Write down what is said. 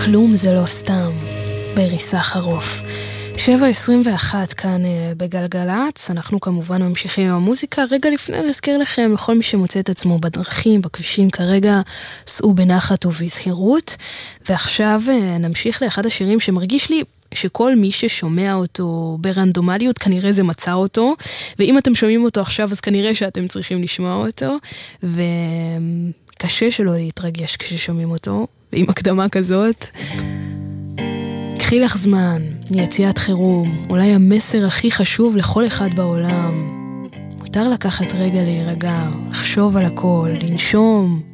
כלום זה לא סתם, ברי סחרוף. 7:21 כאן בגלגלץ, אנחנו כמובן ממשיכים עם המוזיקה. רגע לפני להזכיר לכם, לכל מי שמוצא את עצמו בדרכים, בכבישים כרגע, סעו בנחת ובזהירות. ועכשיו נמשיך לאחד השירים שמרגיש לי שכל מי ששומע אותו ברנדומליות, כנראה זה מצא אותו, ואם אתם שומעים אותו עכשיו, אז כנראה שאתם צריכים לשמוע אותו, וקשה שלא להתרגש כששומעים אותו, ועם הקדמה כזאת. קחי לך זמן, יציאת חירום, אולי המסר הכי חשוב לכל אחד בעולם. מותר לקחת רגע להירגע, לחשוב על הכל, לנשום,